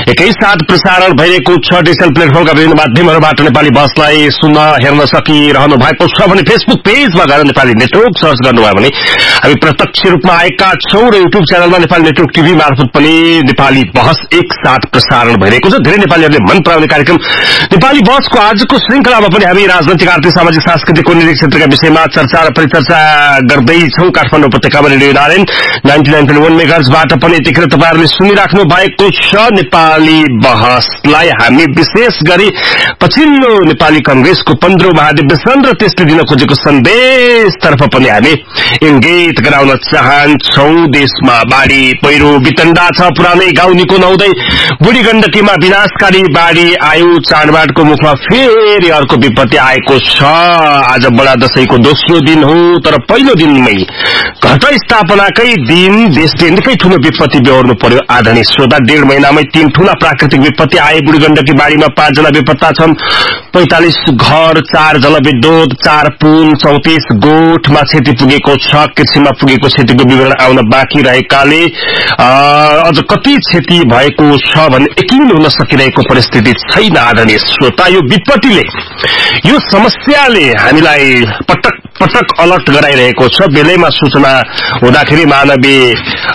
एकैसाथ प्रसारण भइरहेको छ डिजिटल प्लेटफर्मका विभिन्न माध्यमहरूबाट नेपाली बसलाई सुन्न हेर्न सकिरहनु भएको छ भने फेसबुक पेजमा गएर नेपाली नेटवर्क सर्च गर्नुभयो भने हामी प्रत्यक्ष रूपमा आएका छौं र युट्युब च्यानलमा नेपाली नेटवर्क टिभी मार्फत पनि नेपाली बहस एकसाथ प्रसारण भइरहेको छ। धेरै नेपालीहरूले मन पराउने कार्यक्रम नेपाली बहसको आजको श्रृंखलामा पनि हामी राजनैतिक, आर्थिक, सामाजिक, सांस्कृतिक, कुनै क्षेत्रका विषयमा चर्चा र परिचर्चा गर्दैछौं। काठमाडौँ उपत्यकामा रेडियो नारायण 99.1 मेगाहर्जबाट पनि यतिखेर तपाईहरुले सुनिराख्नु भएको छ। नेपाली बहसलाई हामी विशेष गरी पछिल्लो नेपाली कांग्रेसको 15औं महाधिवेशन र त्यसले दिन खोजेको सन्देशतर्फ पनि हामी इंगित गराउन चाहन्छौं। देशमा बाढ़ी पहिरो वितण्डा छ, पुरानै गाउँ निको नहुँदै बुढी गण्डकीमा विनाशकारी बाढ़ी आयो, चाडबाडको मुखमा फेरि अर्को विपत्ति आएको छ। आज बडा दशैंको दोस्रो दिन हो, तर पहिलो दिनमै घट स्थापनाकै दिन देशले निकै ठूलो विपत्ति बेहोर्नु पर्यो। आदरणीय श्रोता, 1.5 महिनामै 3 ठूला प्राकृतिक विपत्ति आए। बुढी गण्डकी बाढ़ीमा 5 जना बेपत्ता छन्, 45 घर, 4 जलविद्युत, 4 पुल, 34 गोठमा क्षति पुगेको छ। कृषिमा पुगेको क्षतिको विवरण आउन बाँकी रहेकाले अझ कति क्षति भएको छ भन्ने यकिन हुन सकिरहेको परिस्थिति छैन। आदरणीय श्रोता, यो विपत्तिले, यो समस्याले हामीलाई पटक पटक अलर्ट गराइरहेको छ। बेलैमा सूचना हुँदाखेरि मानवीय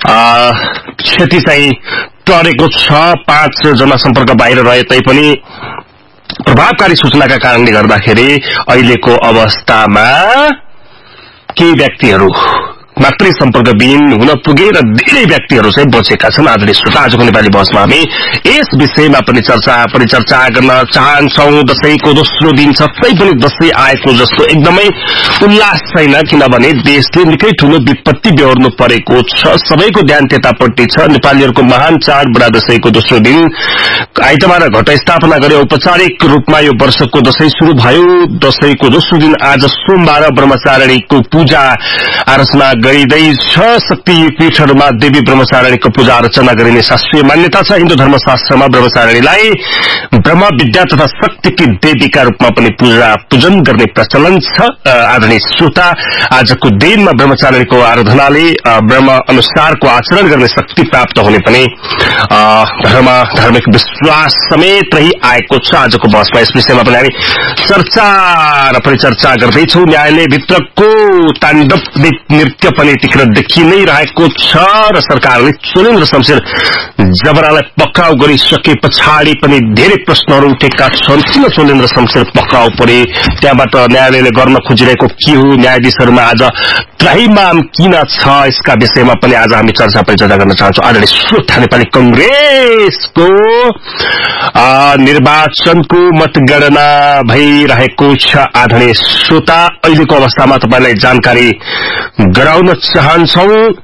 क्षति चाहिँ टरेको छ। 5 जना सम्पर्क बाहिर रहे तैपनि प्रभावकारी सूचनाका कारणले गर्दाखेरि अहिलेको अवस्थामा केही व्यक्तिहरू मात्रै सम्पर्कविहीन हुन पुगे र धेरै व्यक्तिहरू चाहिँ बचेका छन्। आदरणीय श्रोता, आजको नेपाली बहसमा हामी यस विषयमा पनि परिचर्चा गर्न चाहन्छौं। दशैंको दोस्रो दिन छ, तैपनि दशैं आएको जस्तो एकदमै उल्लास छैन, किनभने देशले निकै ठूलो विपत्ति बेहोर्नु परेको छ। सबैको ध्यान त्यतापट्टि छ। नेपालीहरूको महान चाड बडा दशैंको दोस्रो दिन आइतबार घट स्थापना गरी औपचारिक रूपमा यो वर्षको दशैं शुरू भयो। दशैंको दोस्रो दिन आज सोमबार ब्रह्मचारिणीको पूजा आराधना गरिँदैछ। शक्ति पीठहरूमा देवी ब्रह्मचारिणीको पूजा अर्चना गरिने शास्त्रीय मान्यता छ। हिन्दू धर्मशास्त्रमा ब्रह्मचारिणीलाई ब्रह्म विद्या तथा शक्तिकी देवीका रूपमा पनि पूजन गर्ने प्रचलन छ। आदरणीय श्रोता, आजको दिनमा ब्रह्मचारिणीको आराधनाले ब्रह्म अनुसारको आचरण गर्ने शक्ति प्राप्त हुने पनि धार्मिक विश्वास समेत रही आएको छ। आजको बहसमा यस विषयमा पनि हामी चर्चा र परिचर्चा गर्दैछौं। न्यायालयभित्रको ताण्डव नृत्य पनि यतिखेर देखि नै रहेको छ र सरकारले चोलेन्द्र शमशेर जबरालाई पक्राउ गरिसके पछाडि पनि धेरै प्रश्नहरू उठेका छन्। किन चोलेन्द्र शमशेर पक्राउ परे, त्यहाँबाट न्यायालयले गर्न खोजिरहेको के हो, न्यायाधीशहरूमा आज त्राहिमाम किन छ, यसका विषयमा पनि आज हामी चर्चा परिचर्चा गर्न चाहन्छौं। आदरणीय श्रोता, नेपाली कांग्रेसको निर्वाचनको मतगणना भइरहेको छ। आदरणीय श्रोता, अहिलेको अवस्थामा तपाईलाई जानकारी गराउन चाहन्छौं।